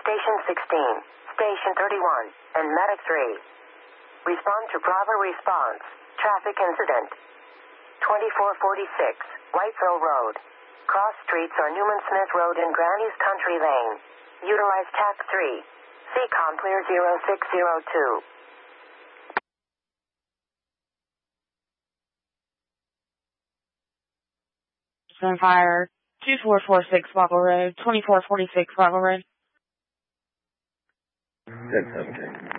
Station 16, Station 31, and Medic 3. Respond to Bravo response. Traffic incident. 2446, Whiteville Road. Cross streets are Newman Smith Road and Granny's Country Lane. Utilize TAC 3. CCOM clear 0602. Sunfire 2446 Wapple Road, 2446 Wapple Road. 617.